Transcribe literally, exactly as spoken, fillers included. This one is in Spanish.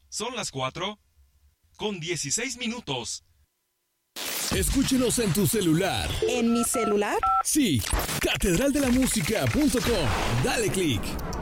Son las cuatro con dieciséis minutos. Escúchenos en tu celular. ¿En mi celular? Sí, catedral de la música punto com. Dale click.